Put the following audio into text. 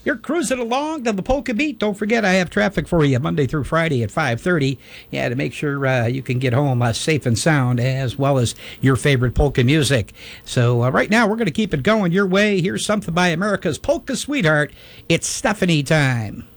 You're cruising along to the Polka Beat. Don't forget, I have traffic for you Monday through Friday at 5:30. Yeah, to make sure you can get home safe and sound, as well as your favorite polka music. So right now, we're going to keep it going your way. Here's something by America's polka sweetheart. It's Stephanie time.